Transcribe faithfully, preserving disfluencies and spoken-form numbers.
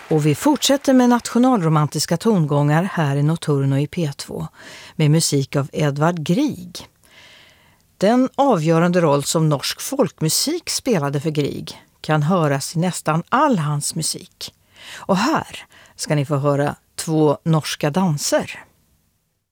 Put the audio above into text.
Och vi fortsätter med nationalromantiska tongångar här i Nocturno i P två med musik av Edvard Grieg. Den avgörande roll som norsk folkmusik spelade för Grieg kan höras i nästan all hans musik. Och här ska ni få höra två norska danser.